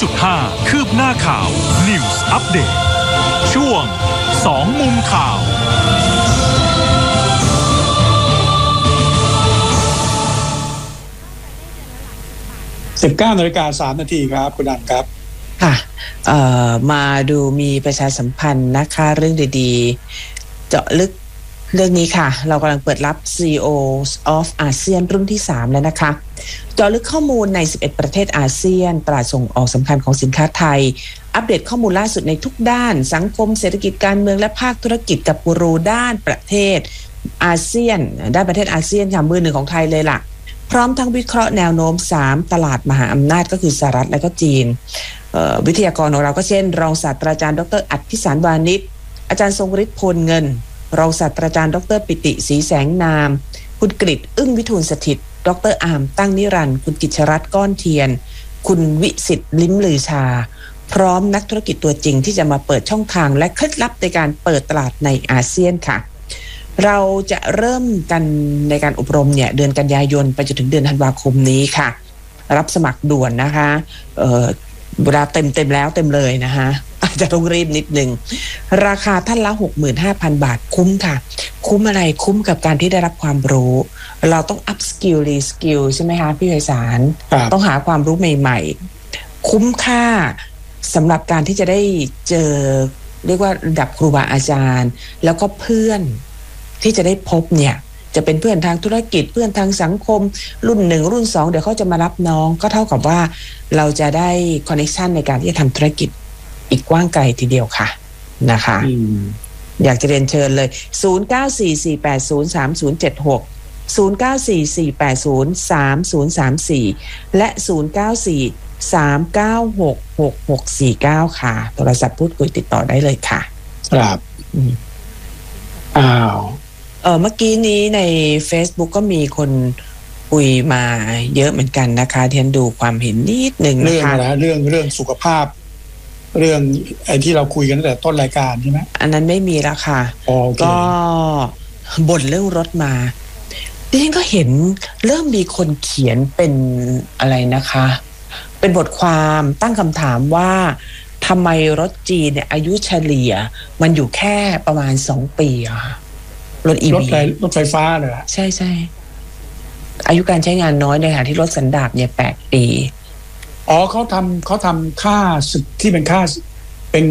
102.5 คืบหน้าข่าว News Update ช่วง2มุมข่าว 19:03 ครับคุณดันครับค่ะมาดูมีประชาสัมพันธ์นะคะเรื่องดีๆเจาะลึกเรื่องนี้ค่ะเรากำลังเปิดรับ CEOs of ASEAN รุ่นที่3แล้วนะคะเจาะลึกข้อมูลใน11ประเทศอาเซียนตลาดส่งออกสำคัญของสินค้าไทยอัปเดตข้อมูลล่าสุดในทุกด้านสังคมเศรษฐกิจการเมืองและภาคธุรกิจกับกูรูด้านประเทศอาเซียนด้านประเทศอาเซียนค่ะมือหนึ่งของไทยเลยล่ะพร้อมทั้งวิเคราะห์แนวโน้ม3ตลาดมหาอำนาจก็คือสหรัฐและก็จีนวิทยากรของเราก็เช่นรองศาสตราจารย์ดร.อัฏฐิสารวานิชอาจารย์ทรงฤทธิ์พลเงินรองศาสตราจารย์ดร.ปิติศรีแสงนามคุณกฤษอึ้งวิทูลสถิตดร.อามตั้งนิรันดร์คุณกิจรัตน์ก้อนเทียนคุณวิสิทธิ์ลิ้มลือชาพร้อมนักธุรกิจตัวจริงที่จะมาเปิดช่องทางและเคล็ดลับในการเปิดตลาดในอาเซียนค่ะเราจะเริ่มกันในการอบรมเนี่ยเดือนกันยายนไปจนถึงเดือนธันวาคมนี้ค่ะรับสมัครด่วนนะคะเวลาเต็มแล้วเต็มเลยนะคะอาจจะต้องรีบนิดนึงราคาท่านละ 65,000 บาทคุ้มค่ะคุ้มอะไรคุ้มกับการที่ได้รับความรู้เราต้อง up skill re skill ใช่ไหมคะพี่ไพศาลต้องหาความรู้ใหม่ๆคุ้มค่าสำหรับการที่จะได้เจอเรียกว่าระดับครูบาอาจารย์แล้วก็เพื่อนที่จะได้พบเนี่ยจะเป็นเพื่อนทางธุรกิจเพื่อนทางสังคมรุ่น1รุ่น2เดี๋ยวเขาจะมารับน้องก็เท่ากับว่าเราจะได้คอนเนคชั่นในการที่จะทำธุรกิจอีกกว้างไกลทีเดียวค่ะนะคะอยากจะเรียนเชิญเลย0944803076 0944803034และ0943966649ค่ะโทรศัพท์พูดคุยติดต่อได้เลยค่ะครับเมื่อกี้นี้ใน Facebook ก็มีคนคุยมาเยอะเหมือนกันนะคะที่ฉันดูความเห็นนิดนึงนะคะเรื่องสุขภาพเรื่องไอ้ที่เราคุยกันตั้งแต่ต้นรายการใช่ไหมอันนั้นไม่มีแล้วค่ะก็บ่นเรื่องรถมาดิฉันก็เห็นเริ่มมีคนเขียนเป็นอะไรนะคะเป็นบทความตั้งคำถามว่าทำไมรถจีนเนี่ยอายุเฉลี่ยมันอยู่แค่ประมาณ2 ปีอะรถ EV รถไฟฟ้าเลยใช่ๆอายุการใช้งานน้อยในขณะที่รถสันดาปเนี่ย8 ปีเขาทำค่าที่เป็นค่า